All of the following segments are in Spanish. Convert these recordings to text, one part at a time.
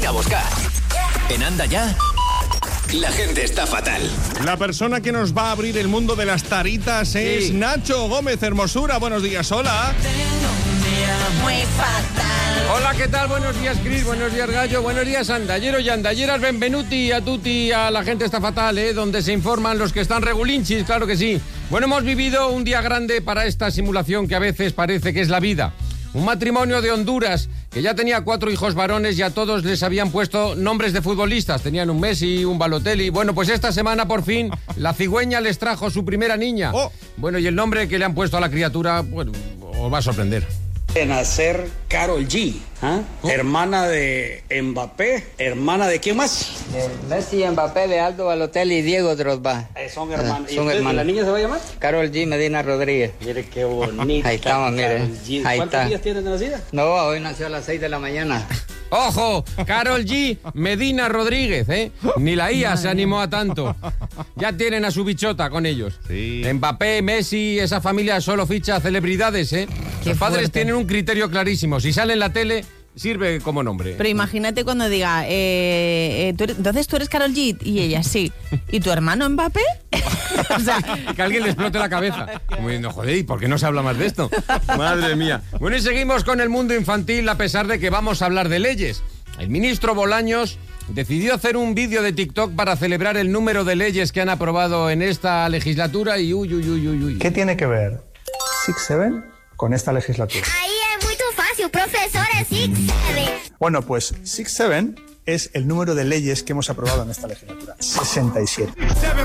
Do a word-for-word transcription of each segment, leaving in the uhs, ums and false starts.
ir a buscar. En Anda Ya, la gente está fatal. La persona que nos va a abrir el mundo de las taritas sí. es Nacho Gómez Hermosura. Buenos días, hola. Muy fatal. Hola, ¿qué tal? Buenos días, Cris. Buenos días, Gallo. Buenos días, andalleros y andalleras. Benvenuti a tutti a La Gente Está Fatal, ¿eh? Donde se informan los que están regulinchis, claro que sí. Bueno, hemos vivido un día grande para esta simulación que a veces parece que es la vida. Un matrimonio de Honduras que ya tenía cuatro hijos varones y a todos les habían puesto nombres de futbolistas. Tenían un Messi, un Balotelli. Bueno, pues esta semana por fin la cigüeña les trajo su primera niña. Oh. Bueno, y el nombre que le han puesto a la criatura, bueno, os va a sorprender. De nacer Karol G, ¿eh? oh. hermana de Mbappé, hermana de ¿quién más? De Messi, Mbappé, de Aldo Balotelli y Diego Drogba. Eh, son hermanos. Eh, son ¿Y la niña se va a llamar? Karol G Medina Rodríguez. Mire qué bonita. Ahí estamos, mire. Ahí ¿Cuántos está. días tiene de nacida? No, hoy nació a las seis de la mañana. ¡Ojo! Karol G Medina Rodríguez, ¿eh? Ni la I A se animó a tanto. Ya tienen a su bichota con ellos. Sí. Mbappé, Messi, esa familia solo ficha celebridades, ¿eh? Qué Los padres fuerte. Tienen un criterio clarísimo. Si sale en la tele, sirve como nombre. Pero imagínate cuando diga, eh, eh, ¿tú eres, entonces tú eres Karol G, y ella sí. ¿Y tu hermano Mbappé? O sea, que alguien le explote la cabeza. Como diciendo, joder, ¿y por qué no se habla más de esto? Madre mía. Bueno, y seguimos con el mundo infantil a pesar de que vamos a hablar de leyes. El ministro Bolaños decidió hacer un vídeo de TikTok para celebrar el número de leyes que han aprobado en esta legislatura y uy, uy, uy, uy, uy. ¿Qué tiene que ver six seven con esta legislatura? Ahí es muy fácil, profesores, six seven. Bueno, pues six seven es el número de leyes que hemos aprobado en esta legislatura. sesenta y siete.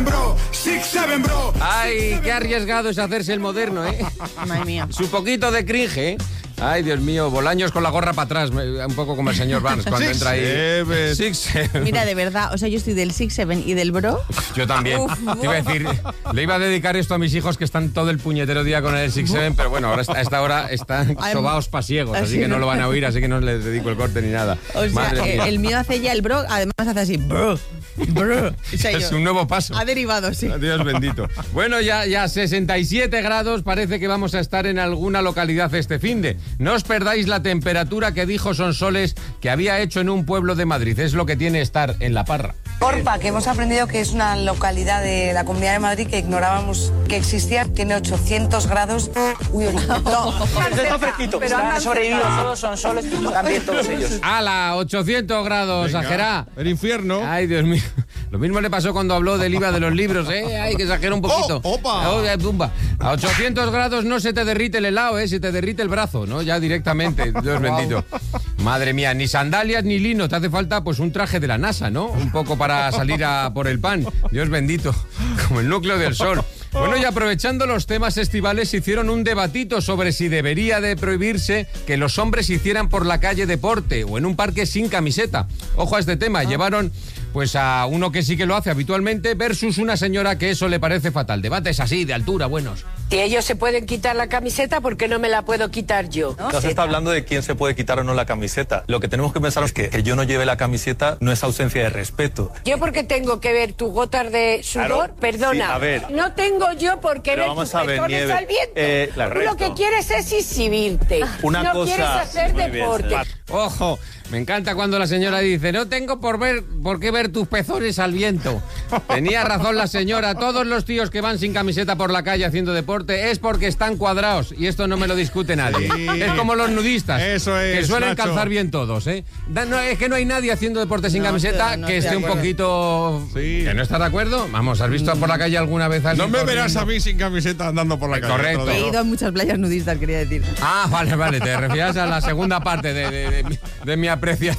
Ay, qué arriesgado es hacerse el moderno, ¿eh? Madre mía. Su poquito de cringe, ¿eh? Ay, Dios mío, Bolaños con la gorra para atrás, un poco como el señor Barnes cuando Six entra ahí. Seven. Six Seven. Mira, de verdad, o sea, yo estoy del six seven y del bro. Yo también. Uf, Te iba a decir, le iba a dedicar esto a mis hijos que están todo el puñetero día con el six seven, pero bueno, ahora a esta hora están sobaos pasiegos, así que no lo van a oír, así que no les dedico el corte ni nada. O sea, Madre el, el mío hace ya el bro, además hace así, bro, bro. O sea, es yo, un nuevo paso. Ha derivado, sí. Dios bendito. Bueno, ya, ya sesenta y siete grados, parece que vamos a estar en alguna localidad este finde. No os perdáis la temperatura que dijo Sonsoles que había hecho en un pueblo de Madrid. Es lo que tiene estar en La Parra. Orpa, que hemos aprendido que es una localidad de la Comunidad de Madrid que ignorábamos que existía, tiene ochocientos grados. Uy, uy, no, está fresquito. Pero han sobrevivido solo Sonsoles y también todos ellos. ¡Hala! ochocientos grados, Ajerá. El infierno. Ay, Dios mío. Lo mismo le pasó cuando habló del I V A de los libros, ¿eh? Hay que exagerar un poquito. Oh, opa. Oh, pumba. A ochocientos grados no se te derrite el helado, ¿eh? Se te derrite el brazo, ¿no? Ya directamente. Dios bendito. Madre mía, ni sandalias ni lino. Te hace falta, pues, un traje de la NASA, ¿no? Un poco para salir a por el pan. Dios bendito. Como el núcleo del sol. Bueno, y aprovechando los temas estivales, hicieron un debatito sobre si debería de prohibirse que los hombres hicieran por la calle deporte o en un parque sin camiseta. Ojo a este tema. Llevaron pues a uno que sí que lo hace habitualmente versus una señora que eso le parece fatal. Debates así, de altura, buenos. Si ellos se pueden quitar la camiseta, ¿por qué no me la puedo quitar yo? No, no se está hablando de quién se puede quitar o no la camiseta. Lo que tenemos que pensar es que que yo no lleve la camiseta no es ausencia de respeto. Yo porque tengo que ver tus gotas de sudor, claro, perdona, sí, a ver. No tengo yo por qué Pero ver vamos tus a ver, pezones Nieve. al viento. Eh, Tú lo que quieres es exhibirte. Una no cosa, quieres hacer muy deporte. bien. Ojo, me encanta cuando la señora dice, no tengo por ver por qué ver tus pezones al viento. Tenía razón la señora, todos los tíos que van sin camiseta por la calle haciendo deporte es porque están cuadrados y esto no me lo discute nadie. Sí. Es como los nudistas, eso es, que suelen Nacho. calzar bien todos, ¿eh? No, es que no hay nadie haciendo deporte sin no, camiseta no, no que esté un poquito... Sí. ¿Que no estás de acuerdo? Vamos, ¿has visto por la calle alguna vez a alguien No me verás corriendo? a mí sin camiseta andando por la calle. Correcto. He ido a muchas playas nudistas, quería decir. Ah, vale, vale, te refieres a la segunda parte de, de, de, de mi apreciación.